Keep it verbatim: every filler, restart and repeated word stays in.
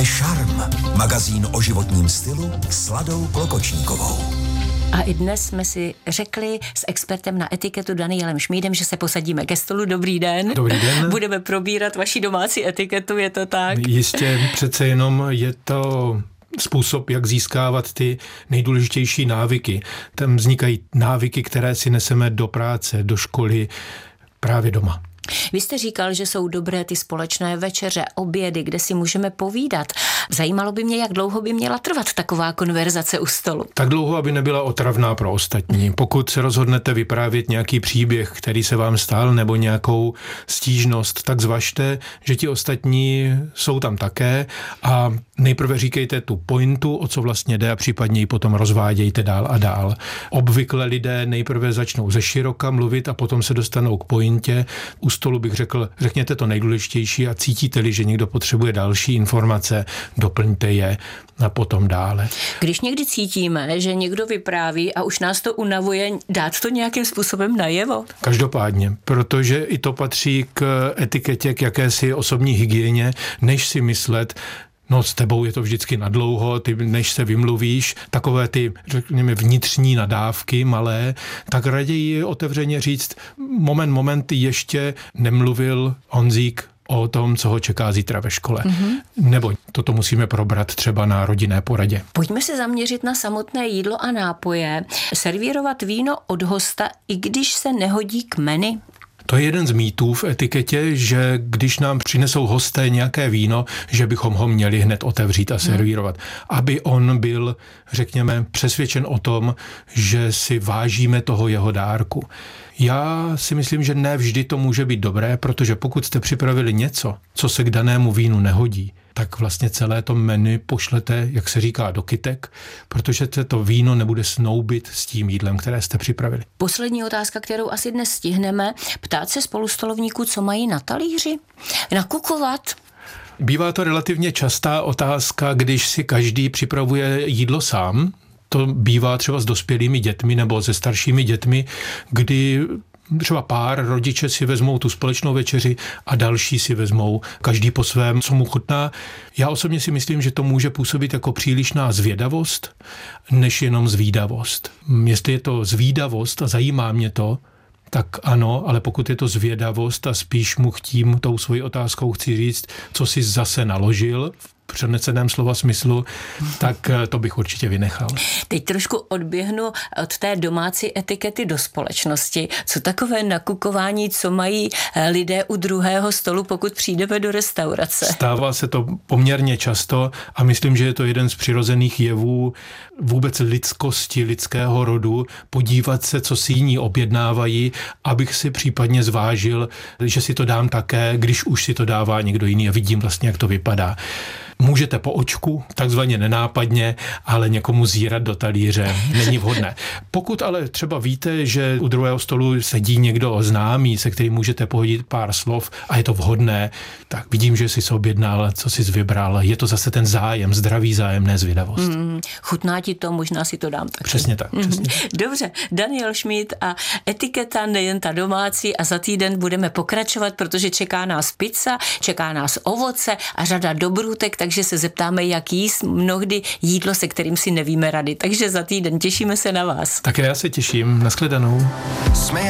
Šarm, magazín o životním stylu s Ladou Klokočníkovou. A i dnes jsme si řekli s expertem na etiketu Danielem Šmídem, že se posadíme ke stolu. Dobrý den. Dobrý den. Budeme probírat vaši domácí etiketu, je to tak? Jistě, přece jenom je to způsob, jak získávat ty nejdůležitější návyky. Tam vznikají návyky, které si neseme do práce, do školy, právě doma. Vy jste říkal, že jsou dobré ty společné večeře, obědy, kde si můžeme povídat. Zajímalo by mě, jak dlouho by měla trvat taková konverzace u stolu. Tak dlouho, aby nebyla otravná pro ostatní. Pokud se rozhodnete vyprávět nějaký příběh, který se vám stál, nebo nějakou stížnost, tak zvažte, že ti ostatní jsou tam také a nejprve říkejte tu pointu, o co vlastně jde a případně ji potom rozvádějte dál a dál. Obvykle lidé nejprve začnou ze široka mluvit a potom se dostanou k pointě. U stolu bych řekl, řekněte to nejdůležitější a cítíte-li, že někdo potřebuje další informace, doplňte je a potom dále. Když někdy cítíme, že někdo vypráví a už nás to unavuje, dát to nějakým způsobem najevo? Každopádně, protože i to patří k etiketě, k jakési osobní hygieně, než si myslet, no s tebou je to vždycky nadlouho, ty než se vymluvíš, takové ty, řekněme, vnitřní nadávky malé, tak raději otevřeně říct, moment, moment, ještě nemluvil Honzík o tom, co ho čeká zítra ve škole. Mm-hmm. Nebo toto musíme probrat třeba na rodinné poradě. Pojďme se zaměřit na samotné jídlo a nápoje. Servírovat víno od hosta, i když se nehodí k menu? To je jeden z mýtů v etiketě, že když nám přinesou hosté nějaké víno, že bychom ho měli hned otevřít a servírovat. Aby on byl, řekněme, přesvědčen o tom, že si vážíme toho jeho dárku. Já si myslím, že ne vždy to může být dobré, protože pokud jste připravili něco, co se k danému vínu nehodí, tak vlastně celé to menu pošlete, jak se říká, do kytek, protože to víno nebude snoubit s tím jídlem, které jste připravili. Poslední otázka, kterou asi dnes stihneme. Ptát se spolustolovníků, co mají na talíři? Nakukovat? Bývá to relativně častá otázka, když si každý připravuje jídlo sám. To bývá třeba s dospělými dětmi nebo se staršími dětmi, kdy třeba pár rodiče si vezmou tu společnou večeři a další si vezmou každý po svém, co mu chutná. Já osobně si myslím, že to může působit jako přílišná zvědavost, než jenom zvídavost. Jestli je to zvídavost a zajímá mě to, tak ano, ale pokud je to zvědavost a spíš mu chtím tou svojí otázkou chci říct, co si zase naložil, v přeneseném slova smyslu, tak to bych určitě vynechal. Teď trošku odběhnu od té domácí etikety do společnosti. Co takové nakukování, co mají lidé u druhého stolu, pokud přijdeme do restaurace? Stává se to poměrně často a myslím, že je to jeden z přirozených jevů vůbec lidskosti, lidského rodu, podívat se, co si jiní objednávají, abych si případně zvážil, že si to dám také, když už si to dává někdo jiný a vidím vlastně, jak to vypadá. Můžete po očku, takzvaně nenápadně, ale někomu zírat do talíře není vhodné. Pokud ale třeba víte, že u druhého stolu sedí někdo známý, se kterým můžete pohodit pár slov a je to vhodné, tak vidím, že jsi se objednal, co jsi vybral. Je to zase ten zájem, zdravý zájem, ne zvědavost. Mm, chutná ti to, možná si to dám taky. Přesně tak. Přesně. Mm, dobře, Daniel Šmíd a etiketa nejen ta domácí a za týden budeme pokračovat, protože čeká nás pizza, čeká nás ovoce a řada dobrůtek, takže se zeptáme, jak jíst mnohdy jídlo, se kterým si nevíme rady. Takže za týden těšíme se na vás. Také já se těším. Nashledanou.